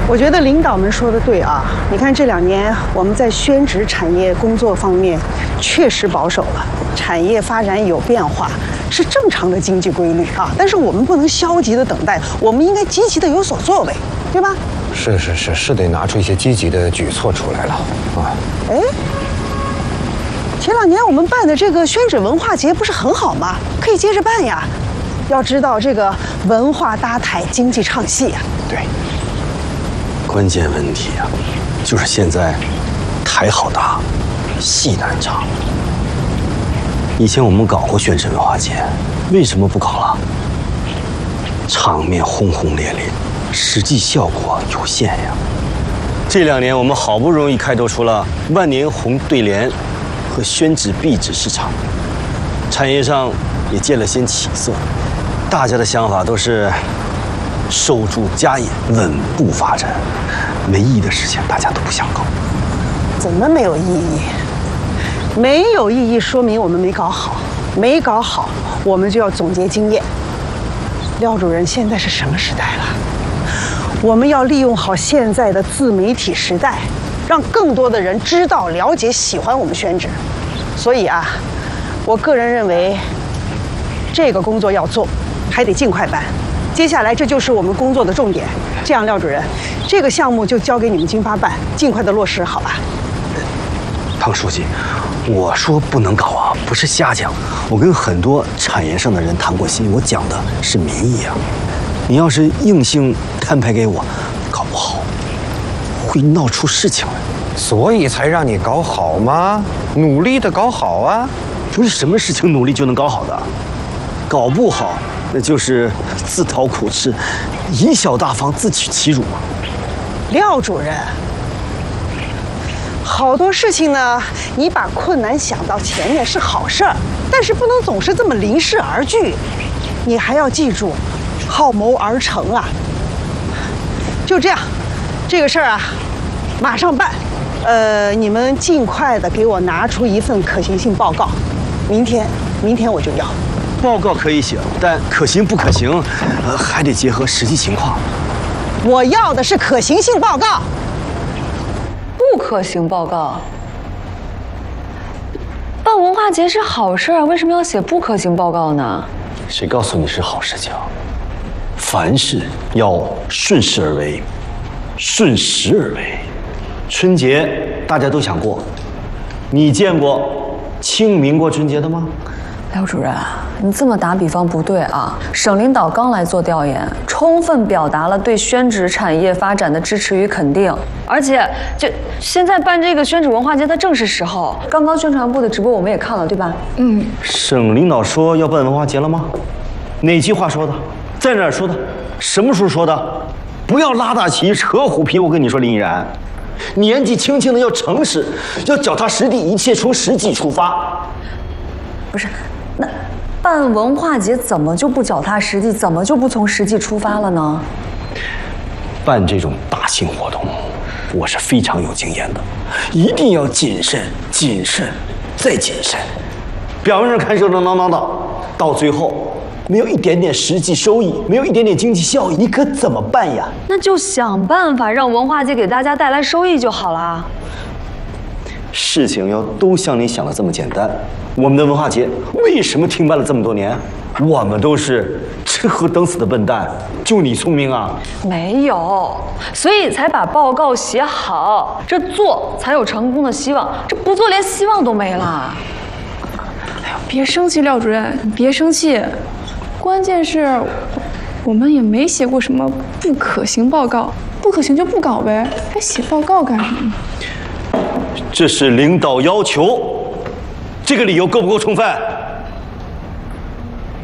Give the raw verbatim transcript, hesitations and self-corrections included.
我觉得领导们说的对啊！你看这两年我们在宣纸产业工作方面确实保守了，产业发展有变化是正常的经济规律啊。但是我们不能消极的等待，我们应该积极的有所作为，对吧？ 是是是，是得拿出一些积极的举措出来了啊！ 哎，前两年我们办的这个宣纸文化节不是很好吗？可以接着办呀。要知道这个文化搭台，经济唱戏呀。 对。关键问题啊，就是现在台好大，戏难唱。以前我们搞过宣纸文化节，为什么不搞了？场面轰轰烈烈，实际效果有限呀。这两年我们好不容易开拓出了万年红对联和宣纸壁纸市场，产业上也见了些起色。大家的想法都是守住家业，稳步发展。没意义的事情大家都不想搞。 怎么没有意义？没有意义说明我们没搞好，没搞好我们就要总结经验。廖主任，现在是什么时代了？我们要利用好现在的自媒体时代，让更多的人知道、了解、喜欢我们宣纸。所以啊，我个人认为，这个工作要做，还得尽快办。接下来这就是我们工作的重点。这样，廖主任，这个项目就交给你们经发办，尽快的落实，好吧？ 唐书记，我说不能搞啊，不是瞎讲。我跟很多产业上的人谈过心，我讲的是民意啊。你要是硬性摊牌给我，搞不好会闹出事情来。 所以才让你搞好吗？努力的搞好啊！ 不是什么事情努力就能搞好的，搞不好那就是自讨苦吃，以小大方，自取其辱嘛。 廖主任，好多事情呢，你把困难想到前面是好事儿，但是不能总是这么临事而惧，你还要记住，好谋而成啊。就这样，这个事儿啊，马上办。呃，你们尽快的给我拿出一份可行性报告，明天，明天我就要。 报告可以写，但可行不可行，呃，还得结合实际情况。 我要的是可行性报告。 不可行报告？办文化节是好事儿，为什么要写不可行报告呢？ 谁告诉你是好事情？凡事要顺势而为，顺时而为。春节大家都想过，你见过清明过春节的吗？ 廖主任，你这么打比方不对啊！省领导刚来做调研，充分表达了对宣纸产业发展的支持与肯定。而且，就现在办这个宣纸文化节的正是时候。刚刚宣传部的直播我们也看了，对吧？嗯。 省领导说要办文化节了吗？哪句话说的？在哪儿说的？什么时候说的？不要拉大旗扯虎皮！我跟你说，林依然，年纪轻轻的要诚实，要脚踏实地，一切从实际出发。 不是，那办文化节怎么就不脚踏实地，怎么就不从实际出发了呢？ 办这种大型活动，我是非常有经验的，一定要谨慎、谨慎再谨慎。表面上看热热闹闹的，到最后没有一点点实际收益，没有一点点经济效益，你可怎么办呀？ 那就想办法让文化节给大家带来收益就好了。 事情要都像你想的这么简单。我们的文化节为什么停办了这么多年？我们都是吃喝等死的笨蛋，就你聪明啊？ 没有，所以才把报告写好，这做才有成功的希望，这不做连希望都没了。 哎呦，别生气，廖主任，你别生气。关键是，我们也没写过什么不可行报告，不可行就不搞呗，还写报告干什么？ 这是领导要求，这个理由够不够充分？